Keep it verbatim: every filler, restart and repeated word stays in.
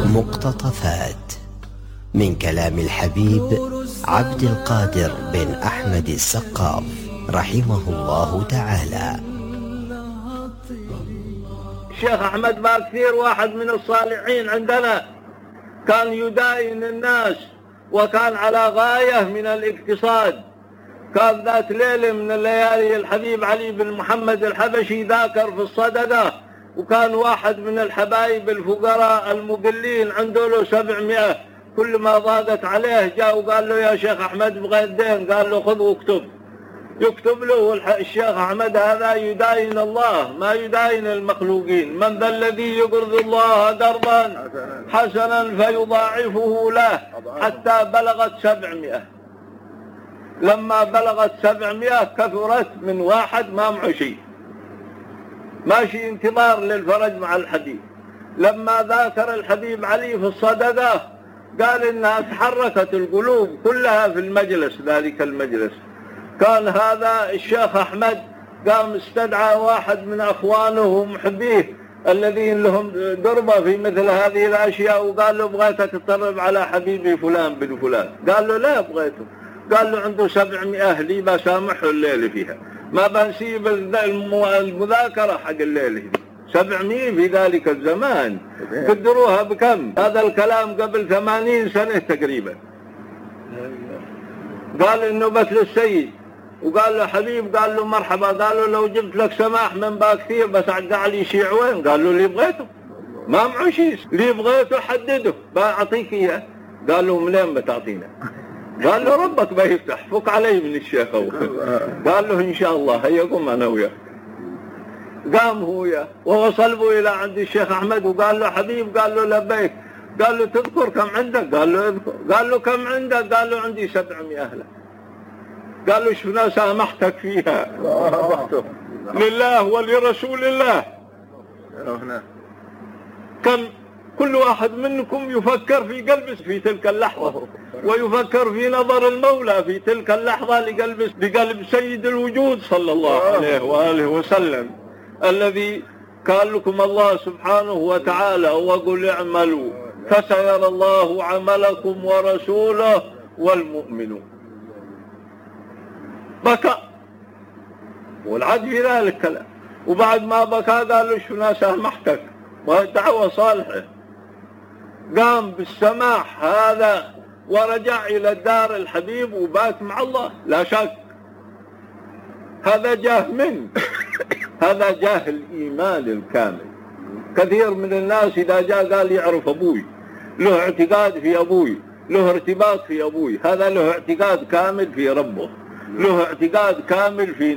مقتطفات من كلام الحبيب عبد القادر بن أحمد السقاف رحمه الله تعالى. الشيخ أحمد باكثير واحد من الصالحين عندنا، كان يداين الناس وكان على غاية من الاقتصاد. كان ذات ليلة من الليالي الحبيب علي بن محمد الحبشي ذاكر في الصدقة، وكان واحد من الحبايب الفقراء المقلين عنده له سبعمائة، كل ما ضاقت عليه جاء وقال له يا شيخ أحمد بغيت دين، قال له خذ واكتب. يكتب له الشيخ أحمد هذا يداين الله ما يداين المخلوقين. من ذا الذي يقرض الله قرضا حسنا فيضاعفه له حتى بلغت سبعمائة. لما بلغت سبعمائة كثرت من واحد ما معه شيء، ماشي انتظار للفرج مع الحبيب. لما ذاكر الحبيب علي في الصدقة قال إنها تحركت القلوب كلها في المجلس. ذلك المجلس كان هذا الشيخ أحمد قام استدعى واحد من أخوانه ومحبيه الذين لهم دربة في مثل هذه الأشياء، وقال له بغيتك تطرب على حبيبي فلان بن فلان. قال له لا بغيته. قال له عنده سبعمائة لي بسامحه الليل فيها، ما بنسيب المذاكرة حق الليل. سبعمائة في ذلك الزمان قدروها بكم؟ هذا الكلام قبل ثمانين سنة تقريبا. قال إنه بس للسيد، وقال له حبيب، قال له مرحبا. قال له لو جبت لك سماح من باكثير بس عقع لي شيء وين؟ قال له اللي بغيته، ما معه شيء، اللي بغيته حدده بأعطيك إياه. قال له منين بتعطينا؟ قال له ربك بيفتح، فك علي من الشيخ. قال له إن شاء الله هيا قم أنا وياه. قام هو وياه ووصل به إلى عند الشيخ أحمد وقال له حبيب، قال له لبيك. قال له تذكر كم عندك؟ قال له اذكر. قال له كم عندك؟ قال له عندي سبعمائة أهلا. قال له شفنا سامحتك فيها لله ولرسول الله. كم كل واحد منكم يفكر في قلبه في تلك اللحظة، ويفكر في نظر المولى في تلك اللحظة لقلب بقلب سيد الوجود صلى الله عليه وآله وسلم، الذي قال لكم الله سبحانه وتعالى وقل اعملوا فسيرى الله عملكم ورسوله والمؤمنون. بكى والعد في ذلك الكلام، وبعد ما بكى قال له شفنا سامحتك والدعوة صالحة. قام بالسماح هذا ورجع إلى الدار الحبيب وبات مع الله لا شك. هذا جاه من هذا جاه الإيمان الكامل. كثير من الناس إذا جاء قال يعرف أبوي، له اعتقاد في أبوي، له ارتباط في أبوي. هذا له اعتقاد كامل في ربه، له اعتقاد كامل في